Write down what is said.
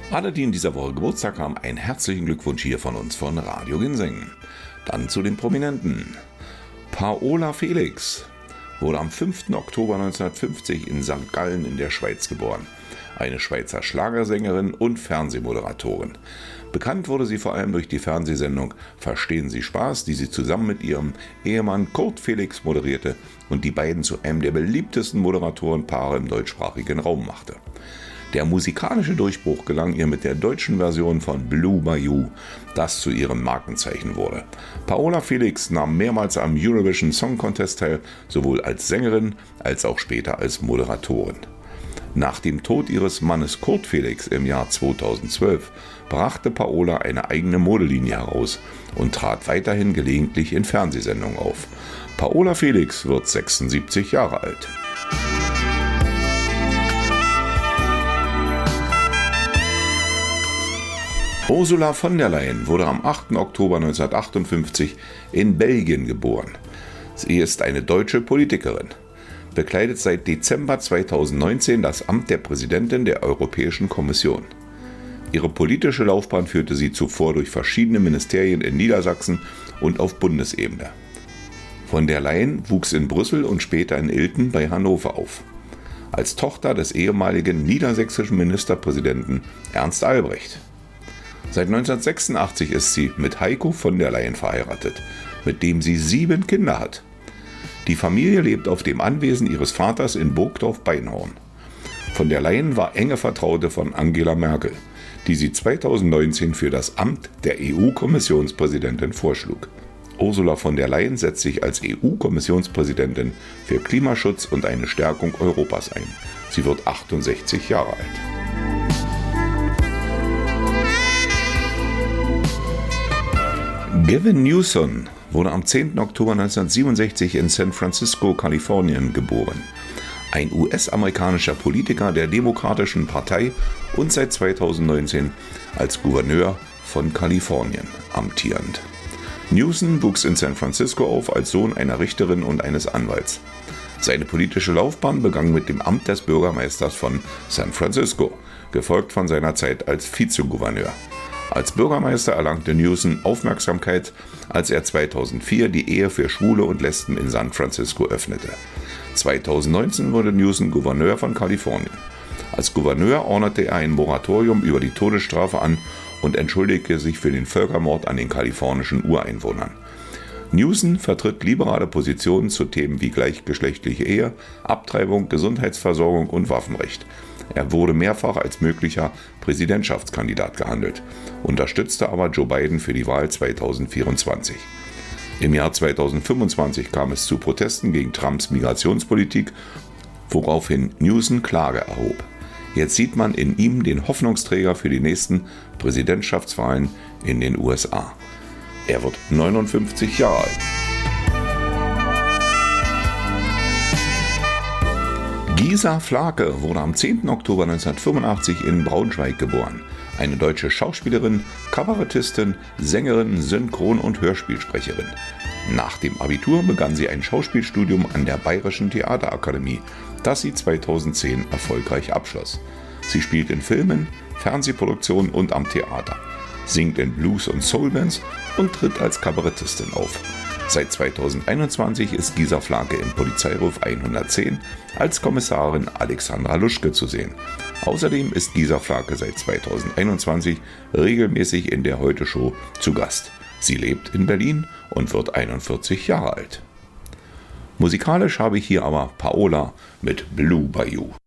Alle, die in dieser Woche Geburtstag haben, einen herzlichen Glückwunsch hier von uns von Radio Ginseng. Dann zu den Prominenten. Paola Felix wurde am 5. Oktober 1950 in St. Gallen in der Schweiz geboren. Eine Schweizer Schlagersängerin und Fernsehmoderatorin. Bekannt wurde sie vor allem durch die Fernsehsendung Verstehen Sie Spaß, die sie zusammen mit ihrem Ehemann Kurt Felix moderierte und die beiden zu einem der beliebtesten Moderatorenpaare im deutschsprachigen Raum machte. Der musikalische Durchbruch gelang ihr mit der deutschen Version von Blue Bayou, das zu ihrem Markenzeichen wurde. Paola Felix nahm mehrmals am Eurovision Song Contest teil, sowohl als Sängerin als auch später als Moderatorin. Nach dem Tod ihres Mannes Kurt Felix im Jahr 2012 brachte Paola eine eigene Modelinie heraus und trat weiterhin gelegentlich in Fernsehsendungen auf. Paola Felix wird 76 Jahre alt. Ursula von der Leyen wurde am 8. Oktober 1958 in Belgien geboren. Sie ist eine deutsche Politikerin, bekleidet seit Dezember 2019 das Amt der Präsidentin der Europäischen Kommission. Ihre politische Laufbahn führte sie zuvor durch verschiedene Ministerien in Niedersachsen und auf Bundesebene. Von der Leyen wuchs in Brüssel und später in Ilten bei Hannover auf. Als Tochter des ehemaligen niedersächsischen Ministerpräsidenten Ernst Albrecht. Seit 1986 ist sie mit Heiko von der Leyen verheiratet, mit dem sie 7 Kinder hat. Die Familie lebt auf dem Anwesen ihres Vaters in Burgdorf-Beinhorn. Von der Leyen war enge Vertraute von Angela Merkel, die sie 2019 für das Amt der EU-Kommissionspräsidentin vorschlug. Ursula von der Leyen setzt sich als EU-Kommissionspräsidentin für Klimaschutz und eine Stärkung Europas ein. Sie wird 68 Jahre alt. Gavin Newsom wurde am 10. Oktober 1967 in San Francisco, Kalifornien geboren. Ein US-amerikanischer Politiker der Demokratischen Partei und seit 2019 als Gouverneur von Kalifornien amtierend. Newsom wuchs in San Francisco auf als Sohn einer Richterin und eines Anwalts. Seine politische Laufbahn begann mit dem Amt des Bürgermeisters von San Francisco, gefolgt von seiner Zeit als Vizegouverneur. Als Bürgermeister erlangte Newsom Aufmerksamkeit, als er 2004 die Ehe für Schwule und Lesben in San Francisco öffnete. 2019 wurde Newsom Gouverneur von Kalifornien. Als Gouverneur ordnete er ein Moratorium über die Todesstrafe an und entschuldigte sich für den Völkermord an den kalifornischen Ureinwohnern. Newsom vertritt liberale Positionen zu Themen wie gleichgeschlechtliche Ehe, Abtreibung, Gesundheitsversorgung und Waffenrecht. Er wurde mehrfach als möglicher Präsidentschaftskandidat gehandelt, unterstützte aber Joe Biden für die Wahl 2024. Im Jahr 2025 kam es zu Protesten gegen Trumps Migrationspolitik, woraufhin Newsom Klage erhob. Jetzt sieht man in ihm den Hoffnungsträger für die nächsten Präsidentschaftswahlen in den USA. Er wird 59 Jahre alt. Gisa Flake wurde am 10. Oktober 1985 in Braunschweig geboren. Eine deutsche Schauspielerin, Kabarettistin, Sängerin, Synchron- und Hörspielsprecherin. Nach dem Abitur begann sie ein Schauspielstudium an der Bayerischen Theaterakademie, das sie 2010 erfolgreich abschloss. Sie spielt in Filmen, Fernsehproduktionen und am Theater, singt in Blues- und Soulbands und tritt als Kabarettistin auf. Seit 2021 ist Gisa Flake im Polizeiruf 110 als Kommissarin Alexandra Luschke zu sehen. Außerdem ist Gisa Flake seit 2021 regelmäßig in der Heute-Show zu Gast. Sie lebt in Berlin und wird 41 Jahre alt. Musikalisch habe ich hier aber Paola mit Blue Bayou.